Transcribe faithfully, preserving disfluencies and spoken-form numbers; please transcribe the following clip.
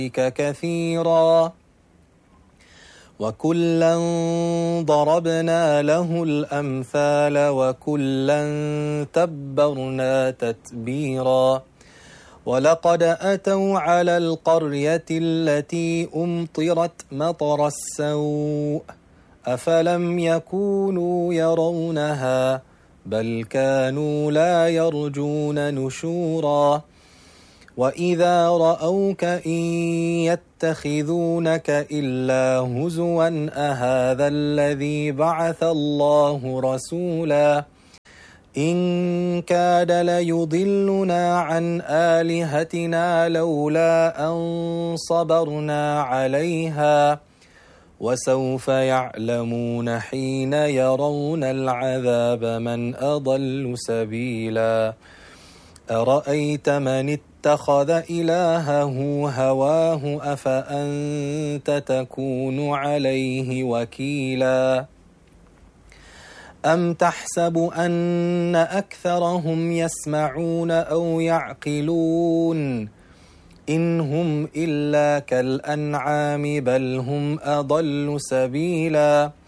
كثيرا وكلا ضربنا له الأمثال وكلا تبرنا تتبيرا ولقد أتوا على القرية التي أمطرت مطر السوء أفلم يكونوا يرونها بل كانوا لا يرجون نشورا وإذا رأوك إن يتخذونك إلا هزوا أهذا الذي بعث الله رسولا إن كاد ليضلنا عن آلهتنا لولا أن صبرنا عليها وسوف يعلمون حين يرون العذاب من أضل سبيلا أرأيت من اتخذ إلهه هواه أفأنت تكون عليه وكيلا أم تحسب أن أكثرهم يسمعون أو يعقلون إن هم إلا كالأنعام بل هم أضل سبيلا